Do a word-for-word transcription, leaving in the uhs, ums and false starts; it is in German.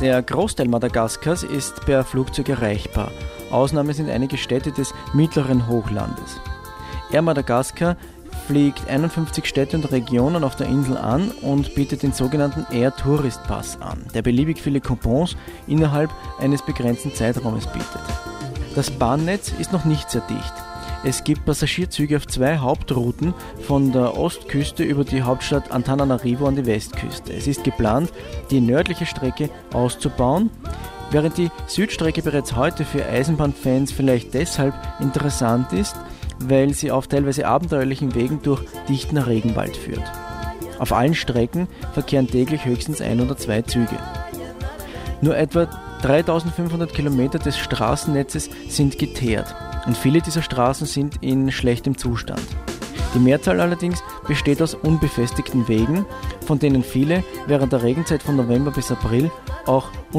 Der Großteil Madagaskars ist per Flugzeug erreichbar. Ausnahme sind einige Städte des mittleren Hochlandes. Air Madagascar fliegt einundfünfzig Städte und Regionen auf der Insel an und bietet den sogenannten Air Tourist Pass an, der beliebig viele Coupons innerhalb eines begrenzten Zeitraumes bietet. Das Bahnnetz ist noch nicht sehr dicht. Es gibt Passagierzüge auf zwei Hauptrouten von der Ostküste über die Hauptstadt Antananarivo an die Westküste. Es ist geplant, die nördliche Strecke auszubauen, während die Südstrecke bereits heute für Eisenbahnfans vielleicht deshalb interessant ist, weil sie auf teilweise abenteuerlichen Wegen durch dichten Regenwald führt. Auf allen Strecken verkehren täglich höchstens ein oder zwei Züge. Nur etwa dreitausendfünfhundert Kilometer des Straßennetzes sind geteert und viele dieser Straßen sind in schlechtem Zustand. Die Mehrzahl allerdings besteht aus unbefestigten Wegen, von denen viele während der Regenzeit von November bis April auch